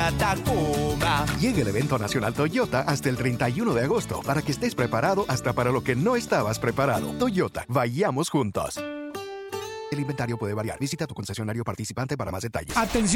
una Tacoma. Llega el evento nacional Toyota hasta el 31 de agosto para que estés preparado hasta para lo que no estabas preparado. Toyota, vayamos juntos. El inventario puede variar. Visita tu concesionario participante para más detalles. Atención.